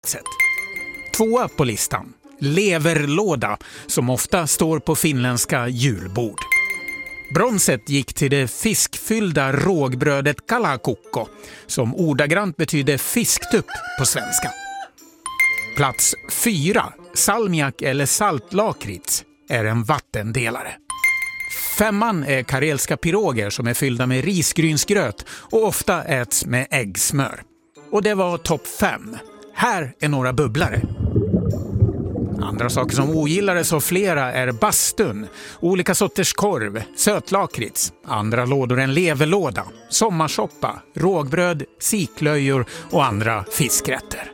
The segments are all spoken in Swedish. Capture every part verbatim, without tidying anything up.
sätt. Tvåa på listan, leverlåda, som ofta står på finländska julbord. Bronset gick till det fiskfyllda rågbrödet kalakukko, som ordagrant betyder fisktupp på svenska. Plats fyra, salmiak eller saltlakrits, är en vattendelare. Femman är karelska piroger som är fyllda med risgrynsgröt och ofta äts med äggsmör. Och det var topp fem. Här är några bubblare. Andra saker som ogillades av flera är bastun, olika sorters korv, sötlakrits, andra lådor än leverlåda, sommarsoppa, rågbröd, siklöjor och andra fiskrätter.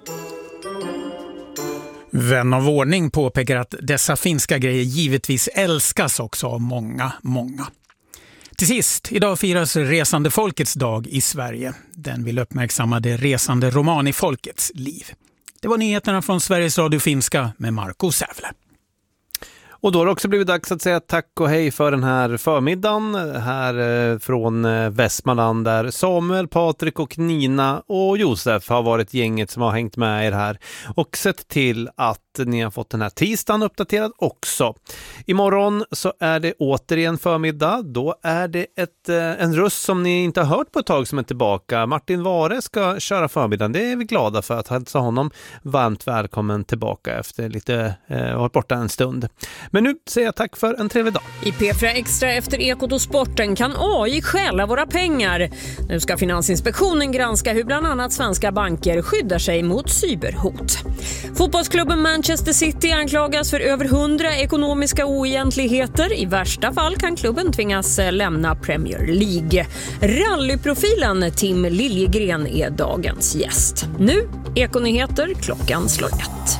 Vän av ordning påpekar att dessa finska grejer givetvis älskas också av många, många. Till sist, idag firas resande folkets dag i Sverige. Den vill uppmärksamma det resande romani-folkets liv. Det var nyheterna från Sveriges Radio Finska med Marco Sävle. Och då har det också blivit dags att säga tack och hej för den här förmiddagen här från Västmanland, där Samuel, Patrik och Nina och Josef har varit gänget som har hängt med er här och sett till att ni har fått den här tisdagen uppdaterad också. Imorgon så är det återigen förmiddag. Då är det ett, en röst som ni inte har hört på ett tag som är tillbaka. Martin Vare ska köra förmiddagen. Det är vi glada för, att hälsa honom varmt välkommen tillbaka efter lite eh, varit borta en stund. Men nu säger jag tack för en trevlig dag. I P fyra Extra efter Ekot och sporten kan A I stjäla våra pengar. Nu ska Finansinspektionen granska hur bland annat svenska banker skyddar sig mot cyberhot. Fotbollsklubben Manchester City anklagas för över hundra ekonomiska oegentligheter. I värsta fall kan klubben tvingas lämna Premier League. Rallyprofilen Tim Liljegren är dagens gäst. Nu Ekonyheter, klockan slår ett.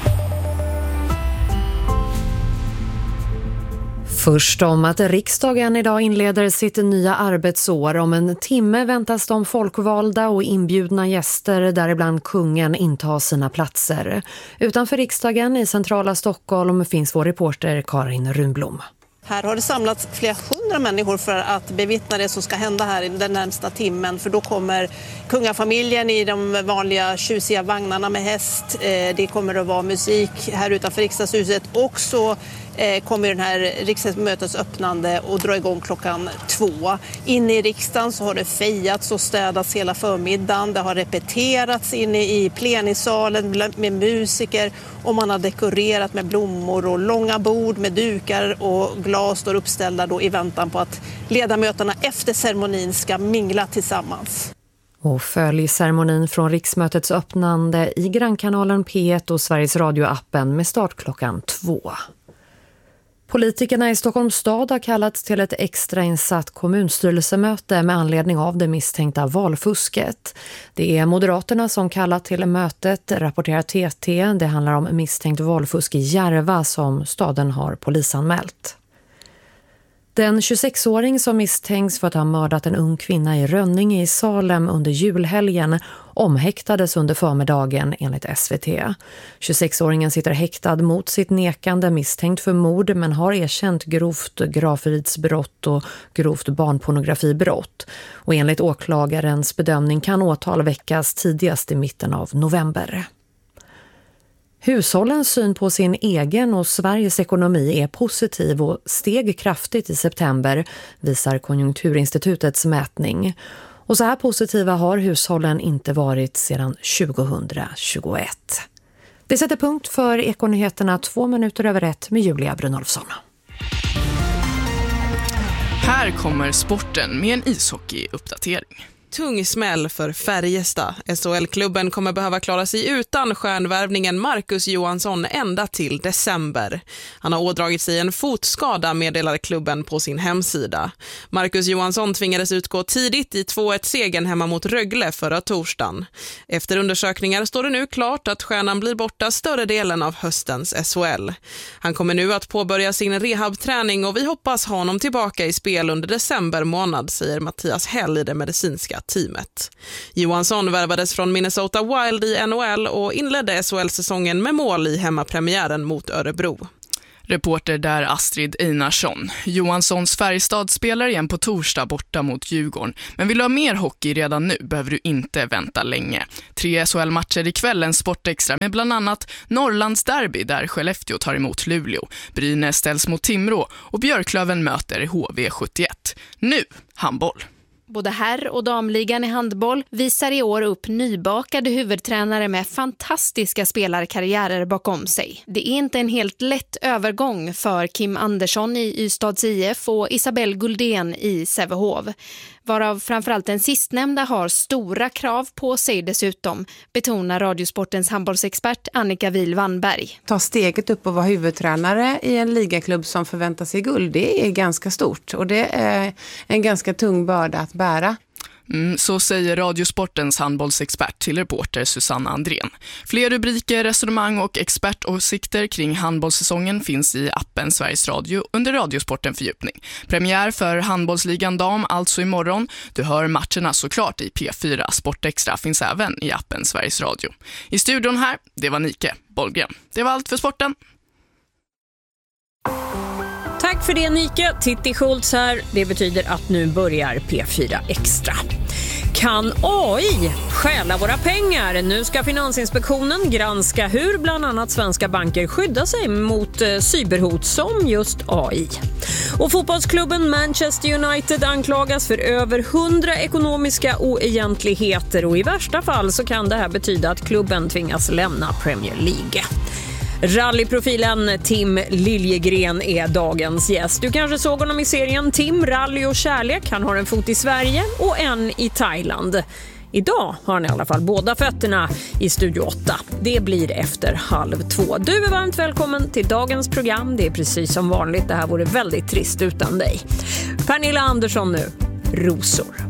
Först om att riksdagen idag inleder sitt nya arbetsår. Om en timme väntas de folkvalda och inbjudna gäster, däribland kungen, inta sina platser. Utanför riksdagen i centrala Stockholm finns vår reporter Karin Runblom. Här har det samlats flera hundra människor för att bevittna det som ska hända här i den närmsta timmen. För då kommer kungafamiljen i de vanliga tjusiga vagnarna med häst. Det kommer att vara musik här utanför riksdagshuset. Och så kommer den här riksdagsmötets öppnande och dra igång klockan två. Inne i riksdagen så har det fejats och städats hela förmiddagen. Det har repeterats inne i plenisalen med musiker och man har dekorerat med blommor och långa bord med dukar och glas står uppställda då i väntan på att ledamöterna efter ceremonin ska mingla tillsammans. Och följ ceremonin från riksmötets öppnande i Grannkanalen P ett och Sveriges Radio-appen med start klockan två. Politikerna i Stockholms stad har kallats till ett extrainsatt kommunstyrelsemöte med anledning av det misstänkta valfusket. Det är Moderaterna som kallat till mötet, rapporterar T T. Det handlar om misstänkt valfusk i Järva som staden har polisanmält. Den tjugosexåring som misstänks för att ha mördat en ung kvinna i Rönninge i Salem under julhelgen omhäktades under förmiddagen enligt S V T. tjugosexåringen sitter häktad mot sitt nekande misstänkt för mord men har erkänt grovt gravfridsbrott och grovt barnpornografibrott. Och enligt åklagarens bedömning kan åtal väckas tidigast i mitten av november. Hushållens syn på sin egen och Sveriges ekonomi är positiv och steg kraftigt i september, visar Konjunkturinstitutets mätning. Och så här positiva har hushållen inte varit sedan tjugohundratjugoett. Det sätter punkt för Ekonyheterna två minuter över ett med Julia Brynolfsson. Här kommer sporten med en ishockeyuppdatering. Tung smäll för Färjestad. S H L-klubben kommer behöva klara sig utan stjärnvärvningen Marcus Johansson ända till december. Han har ådragit sig en fotskada, meddelar klubben på sin hemsida. Marcus Johansson tvingades utgå tidigt i två ett-segern hemma mot Rögle förra torsdagen. Efter undersökningar står det nu klart att stjärnan blir borta större delen av höstens S H L. Han kommer nu att påbörja sin rehabträning och vi hoppas ha honom tillbaka i spel under december månad, säger Mattias Hell i det medicinska teamet. Johansson värvades från Minnesota Wild i N H L och inledde S H L-säsongen med mål i hemmapremiären mot Örebro. Reporter där Astrid Einarsson. Johanssons Färjestad spelar igen på torsdag borta mot Djurgården. Men vill du ha mer hockey redan nu behöver du inte vänta länge. Tre S H L-matcher i kvällen Sportextra med bland annat Norrlands derby där Skellefteå tar emot Luleå. Brynäs ställs mot Timrå och Björklöven möter H V sjuttioett. Nu handboll. Både herr- och damligan i handboll visar i år upp nybakade huvudtränare med fantastiska spelarkarriärer bakom sig. Det är inte en helt lätt övergång för Kim Andersson i Ystads I F och Isabelle Guldén i Sävehof. Varav framförallt den sistnämnda har stora krav på sig dessutom, betonar Radiosportens handbollsexpert Annika Wihl-Wannberg. Ta steget upp och vara huvudtränare i en ligaklubb som förväntar sig guld, det är ganska stort och det är en ganska tung börda att bära. Mm, så säger Radiosportens handbollsexpert till reporter Susanna Andrén. Fler rubriker, resonemang och expertåsikter kring handbollssäsongen finns i appen Sveriges Radio under Radiosporten Fördjupning. Premiär för handbollsligan dam alltså imorgon. Du hör matcherna såklart i P fyra. Sportextra finns även i appen Sveriges Radio. I studion här, det var Nike Bollgren. Det var allt för sporten. Tack för det Nike, Titti Schultz här. Det betyder att nu börjar P fyra Extra. Kan A I stjäla våra pengar? Nu ska Finansinspektionen granska hur bland annat svenska banker skyddar sig mot eh, cyberhot som just A I. Och fotbollsklubben Manchester United anklagas för över hundra ekonomiska oegentligheter och i värsta fall så kan det här betyda att klubben tvingas lämna Premier League. Rallyprofilen Tim Liljegren är dagens gäst. Du kanske såg honom i serien Tim, Rally och Kärlek. Han har en fot i Sverige och en i Thailand. Idag har han i alla fall båda fötterna i Studio åtta. Det blir efter halv två. Du är varmt välkommen till dagens program. Det är precis som vanligt. Det här vore väldigt trist utan dig. Pernilla Andersson nu. Rosor.